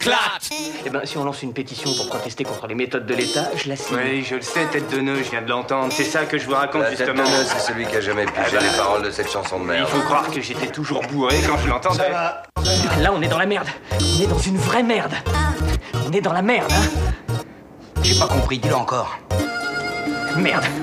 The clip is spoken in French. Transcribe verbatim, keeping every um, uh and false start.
m'éclate. Eh ben, si on lance une pétition pour protester contre les méthodes de l'État, je la signe. Oui, je le sais, tête de nœud, je viens de l'entendre. C'est ça que je vous raconte, La tête de justement. nœud, c'est celui qui a jamais pigé Ah bah. les paroles de cette chanson de Il merde. faut croire que j'étais toujours bourré quand je l'entendais. Là, on est dans la merde. On est dans une vraie merde. On est dans la merde, hein. J'ai pas compris, dis-le encore. Merde.